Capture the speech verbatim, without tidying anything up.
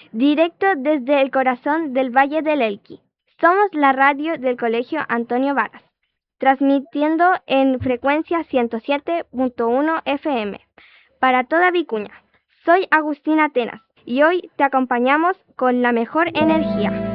directo desde el corazón del Valle del Elqui. Somos la radio del Colegio Antonio Varas, transmitiendo en frecuencia ciento siete punto uno F M para toda Vicuña. Soy Agustina Atenas y hoy te acompañamos con la mejor energía.